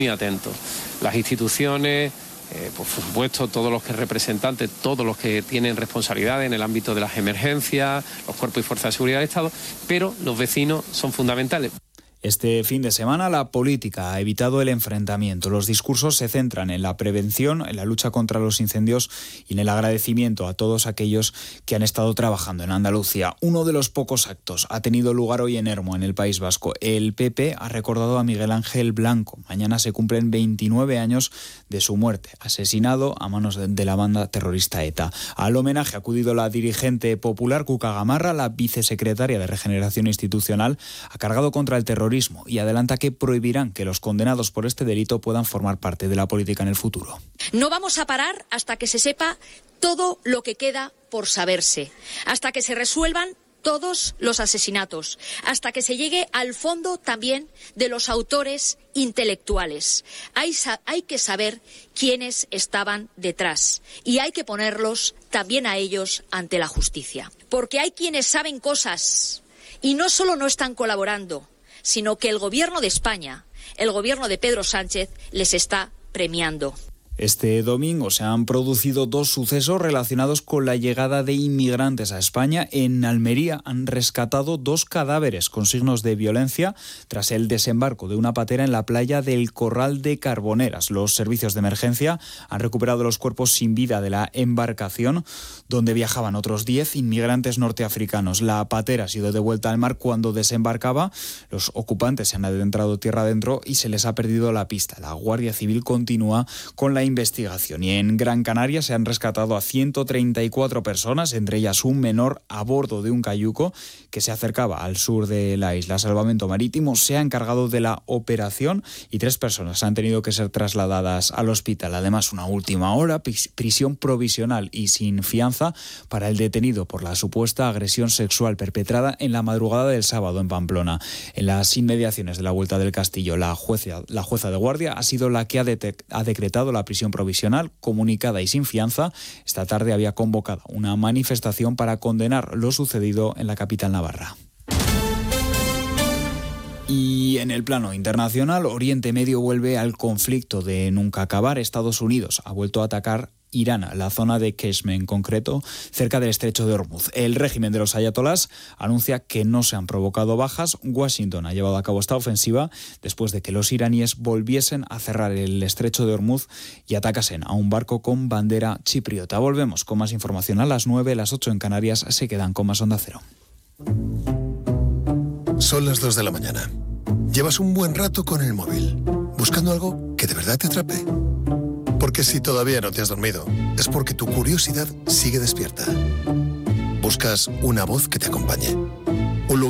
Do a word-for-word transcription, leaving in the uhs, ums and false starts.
muy atentos. Las instituciones, eh, por supuesto, todos los que representantes, todos los que tienen responsabilidad en el ámbito de las emergencias, los cuerpos y fuerzas de seguridad del Estado, pero los vecinos son fundamentales. Este fin de semana la política ha evitado el enfrentamiento. Los discursos se centran en la prevención, en la lucha contra los incendios y en el agradecimiento a todos aquellos que han estado trabajando en Andalucía. Uno de los pocos actos ha tenido lugar hoy en Hermo, en el País Vasco. El P P ha recordado a Miguel Ángel Blanco. Mañana se cumplen veintinueve años de su muerte, asesinado a manos de la banda terrorista ETA. Al homenaje ha acudido la dirigente popular Cuca Gamarra. La vicesecretaria de Regeneración Institucional ha cargado contra el terrorismo y adelanta que prohibirán que los condenados por este delito puedan formar parte de la política en el futuro. No vamos a parar hasta que se sepa todo lo que queda por saberse, hasta que se resuelvan todos los asesinatos, hasta que se llegue al fondo también de los autores intelectuales. Hay, hay que saber quiénes estaban detrás y hay que ponerlos también a ellos ante la justicia. Porque hay quienes saben cosas y no solo no están colaborando, sino que el gobierno de España, el gobierno de Pedro Sánchez, les está premiando. Este domingo se han producido dos sucesos relacionados con la llegada de inmigrantes a España. En Almería han rescatado dos cadáveres con signos de violencia tras el desembarco de una patera en la playa del Corral de Carboneras. Los servicios de emergencia han recuperado los cuerpos sin vida de la embarcación donde viajaban otros diez inmigrantes norteafricanos. La patera ha sido devuelta al mar cuando desembarcaba. Los ocupantes se han adentrado tierra adentro y se les ha perdido la pista. La Guardia Civil continúa con la investigación. Y en Gran Canaria se han rescatado a ciento treinta y cuatro personas, entre ellas un menor a bordo de un cayuco que se acercaba al sur de la isla. Salvamento Marítimo se ha encargado de la operación y tres personas han tenido que ser trasladadas al hospital. Además, una última hora, prisión provisional y sin fianza para el detenido por la supuesta agresión sexual perpetrada en la madrugada del sábado en Pamplona. En las inmediaciones de la Huerta del Castillo, la jueza, la jueza de guardia ha sido la que ha, de, ha decretado la prisión provisional, comunicada y sin fianza. Esta tarde había convocado una manifestación para condenar lo sucedido en la capital navarra. Y en el plano internacional, Oriente Medio vuelve al conflicto de nunca acabar. Estados Unidos ha vuelto a atacar Irán, la zona de Qeshm en concreto, cerca del estrecho de Hormuz. El régimen de los ayatolás anuncia que no se han provocado bajas. Washington ha llevado a cabo esta ofensiva después de que los iraníes volviesen a cerrar el estrecho de Hormuz y atacasen a un barco con bandera chipriota. Volvemos con más información a las nueve, las ocho en Canarias. Se quedan con más Onda Cero. Son las dos de la mañana. Llevas un buen rato con el móvil, buscando algo que de verdad te atrape. Porque si todavía no te has dormido, es porque tu curiosidad sigue despierta. Buscas una voz que te acompañe.